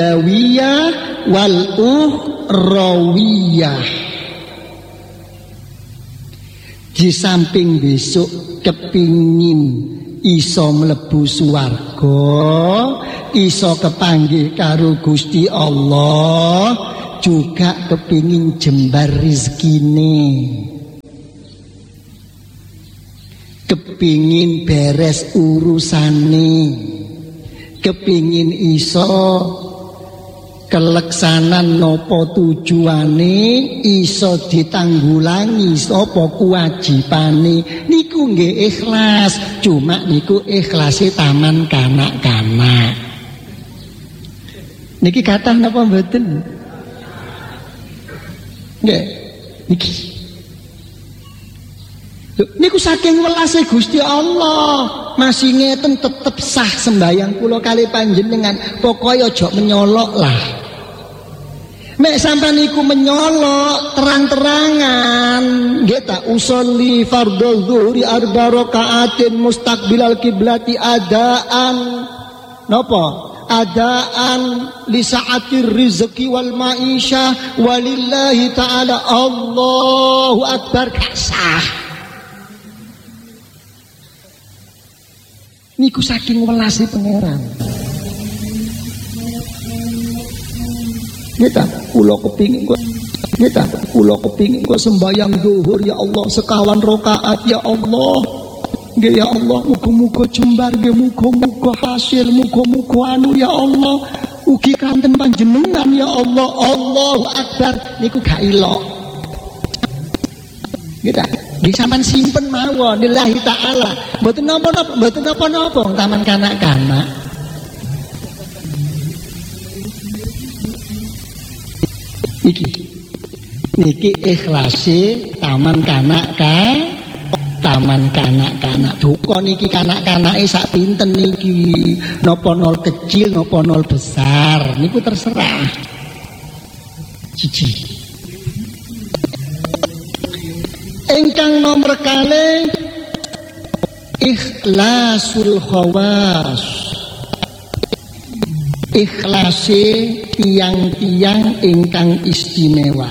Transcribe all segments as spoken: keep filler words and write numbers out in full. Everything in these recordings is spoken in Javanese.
dunyawiyah wal ukhrawiyah. Di samping besok kepingin iso mlebu swarga, iso kepanggih karo Gusti Allah, juga kepingin jembar rezekine, kepingin beres urusane, kepingin iso keleksanan nopo tujuane, iso ditanggulangi sapa kewajibane, niku nggih ikhlas. Cuma niku ikhlase taman kanak-kanak. Niki kathah napa mboten? Nggih, niki. Niku saking welase Gusti Allah, masih ngeten tetep sah sembayang kula kali panjenengan. Pokoke aja menyolok lah. Mek sampean niku menyolok terang-terangan, nggih ta, usolli fardhu dzuhri arba rakaatin mustaqbilal kiblati adaan. Napa? Adaan li sa'atir rizqi wal ma'isyah walillahi ta'ala. Allahu akbar, kasah. Niku saking welase pangeran. Kita kula kepingin kok kita kula kepingin kok sembayang zuhur ya Allah sekawan rakaat ya Allah. Nggih ya Allah, muga-muga jembar, nggih muga-muga hasil, muga-muga anu ya Allah. Ugi kanten panjenengan ya Allah. Allahu akbar, niku gak ilok. Kita nggih sampean simpen mawon lillahi taala. Mboten napa-napa, mboten napa-napa taman kanak-kanak. Niki niki ikhlase taman kanak-kanak, taman kanak-kanak. Duka niki kanak-kanake sak pinten niki, napa nol kecil napa nol besar niku terserah. Cici ingkang nomor kalih ikhlasul khawas. Ikhlase tiang-tiang ingkang istimewa.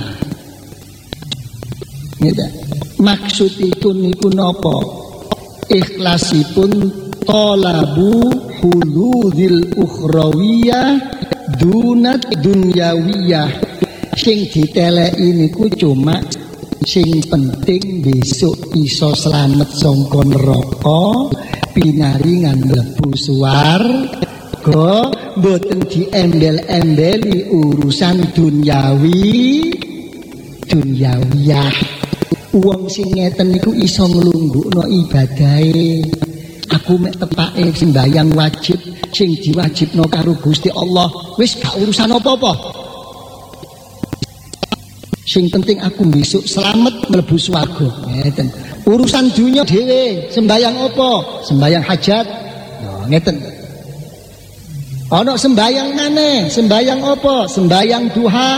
Nggih. Maksudipun niku napa? Ikhlasipun talabu huludil ukhrawiyah dunat dunyawiyah. Sing diteleki niku cuma sing penting besok iso slamet saka neraka, pinaringan mlebu swarga. Go mboten diembel-embeli urusan dunyawi dunyawiyah. Wong sing ngeten niku iso nglunggukno ibadahe. Aku mek tepake sembayang wajib sing diwajibno karo Gusti Allah, wis gak urusan apa-apa. Sing penting aku besok selamat mlebu swarga. Ngeten. Urusan dunya dhewe, sembayang apa? Sembayang hajat. Nah, ngeten. Ana sembayang maneh, sembayang apa? Sembayang duha.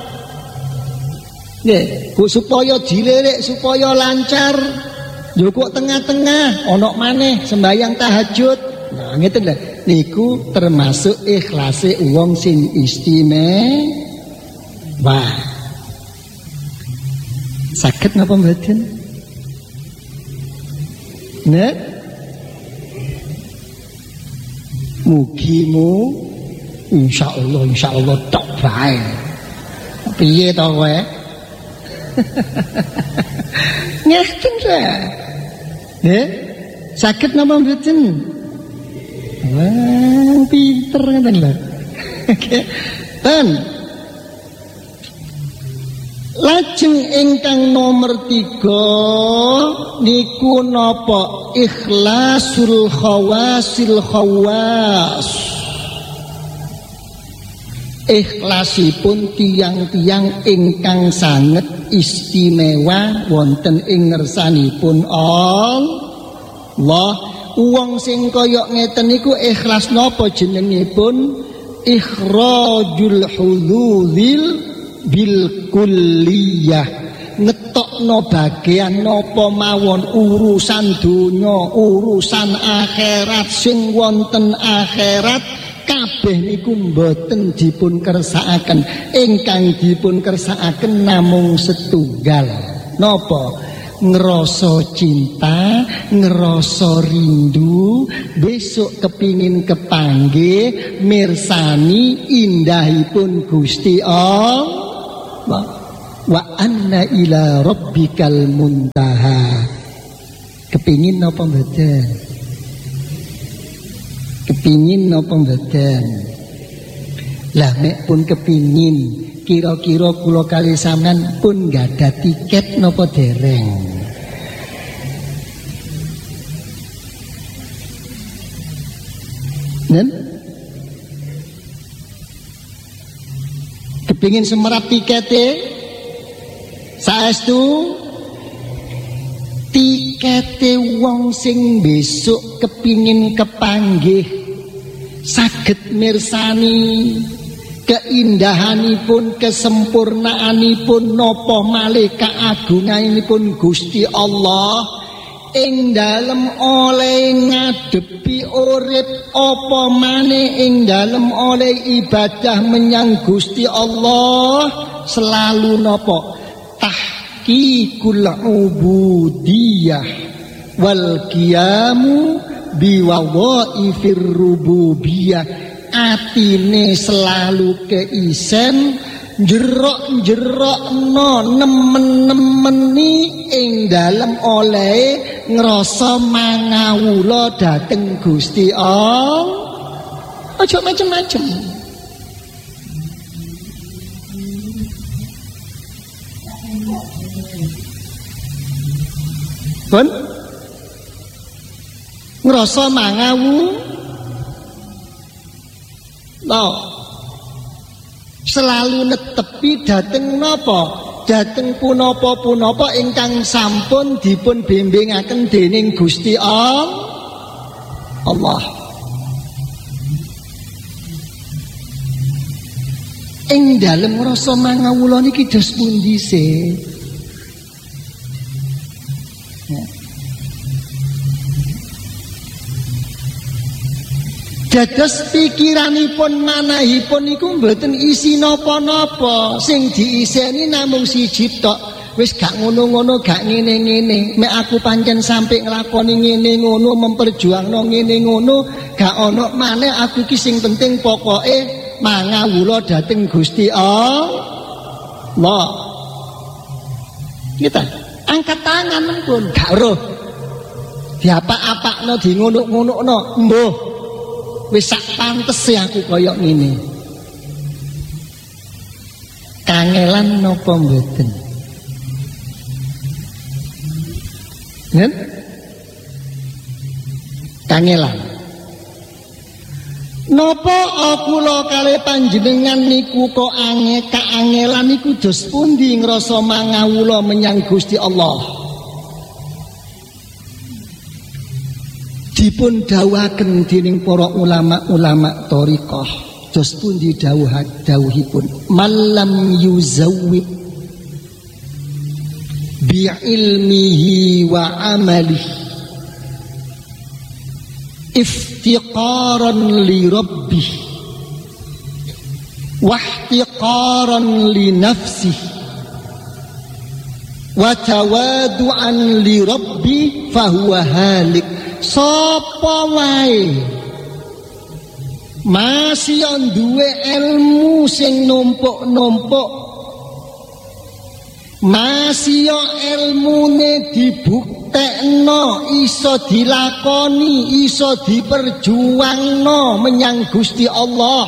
Nggih, supaya dilirik, supaya lancar. Lho kok tengah-tengah ana maneh sembayang tahajud. Nah, ngeten lho. Niku termasuk ikhlase wong sing istimewa. Saged napa mboten? Nek mugimu insyaallah insyaallah tok bae. Piye to kowe? Ngeten ta? Nggih, saged napa mboten? Wah, pinter ngeten lho. Ten. Lajeng ingkang nomor tiga niku napa? Ikhlasul khawasil khawas. Ikhlasipun tiang-tiang ingkang sanget istimewa wonten ing ngersanipun Allah. Wong sing kaya ngeten niku ikhlas napa jenengipun? Ikhrajul hudzil bil kulliyah, ngetokno bagian napa mawon urusan donya, urusan akhirat sing wonten akhirat kabeh kabeh niku mboten dipun kersakaken, ingkang dipun kersakaken namung setunggal. Napa? Ngerasa cinta, ngerasa rindu, besok kepingin kepanggih mirsani indahipun Gusti Allah. Wa anna ila rabbikal muntaha. Kepingin napa mboten? Kepingin napa mboten? Lah nek pun kepingin, kira-kira kula kali sampean pun nggak ada tiket napa dereng? Nen? Kepingin semerap tikete? Saestu tikete wong sing besok kepingin kepanggih saged mirsani keindahanipun, kesempurnaanipun napa malih kaagunganipun Gusti Allah ing dalem oleh ngadepi urip apa maneh ing dalem oleh ibadah menyang Gusti Allah selalu napa tahqiqul ubudiyah wal qiyamu biwadhaifir rububiyah. Atine selalu keisen jerok-jerokno nemen-nemeni ing dalem oleh ngrasa mangawula dhateng Gusti Allah. Aja macem-macem. Pun ngrasa mangawu no, selalu netepi dhateng napa? Dhateng punapa-punapa ingkang sampun dipun bimbingaken dening Gusti Allah. Ing dalem rasa mangawula niki dos pundi sih? Dados pikiranipun manahipun niku mboten isi napa-napa, sing diiseni namung siji tok. Wis gak ngono-ngono, gak ngene-ngene. Mek aku pancen sampe nglakoni ngene ngono, memperjuangno ngene ngono, gak ono maneh aku ki sing penting pokoke mangawula dhateng Gusti Allah. Kita angkat tangan pun gak roh. Diapa-apakno, di ngono-ngonokno, mbuh. Wis sak pantese aku kaya ngene. Kangelan napa mboten? Nen? Kangelan. Napa kula kalih panjenengan niku kok ange kaangelan niku dos pundi ngrasa mangawula menyang Gusti Allah? Dipun dawuhaken dening para ulama-ulama thariqah dos pundi dawuh dawuhipun malam yuzawwid bi ilmihi wa amalihi iftiqaran li rabbih wa ihtiqaran li nafsih wa tawadu'an li rabbi fahuwa halik. Sapa wae masih duwe ilmu sing numpuk-numpuk, masih ilmune dibuktekno iso dilakoni, iso diperjuangno menyang Gusti Allah,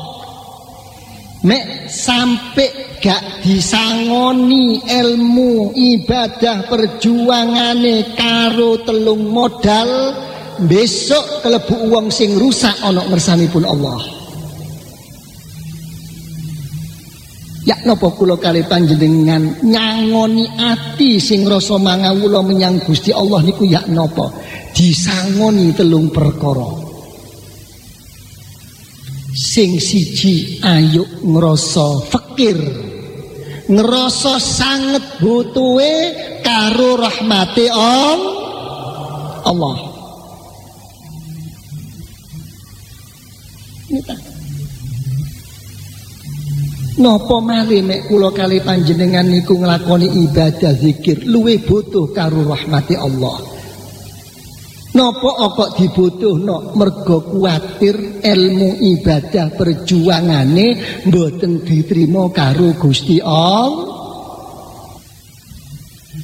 mek sampai gak disangoni ilmu ibadah perjuangane karo telung modal, besok kelebu wong sing rusak ana ngersanipun Allah. Ya napa kula kali panjenengan nyangoni ati sing rasa mangawula menyang Gusti Allah niku ya napa? Disangoni telung perkara. Sing siji ayo ngrasa fakir, ngerasa sangat butuhe karo rahmati Allah. Napa malih nek kula kali panjenengan niku nglakoni ibadah zikir luwih butuh karo rahmati Allah. Napa kok dibutuhno mergo kuwatir ilmu ibadah perjuangane mboten diterima karo Gusti Allah.